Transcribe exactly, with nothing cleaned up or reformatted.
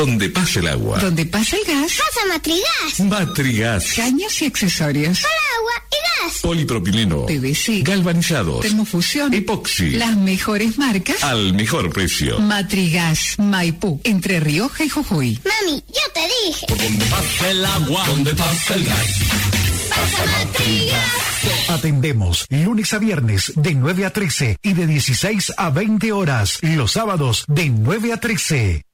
donde pasa el agua. Donde pasa el gas. Pasa Matrigas. Matrigas. Caños y accesorios. Para agua y gas. Polipropileno. P V C. Galvanizados. Termofusión. Epoxi. Las mejores marcas. Al mejor precio. Matrigas. Maipú. Entre Rioja y Jujuy. Mami, yo te dije. Por donde pasa el agua. Donde pasa el gas. Pasa Matrigas. Atendemos lunes a viernes de nueve a trece y de dieciséis a veinte horas. Los sábados de nueve a trece.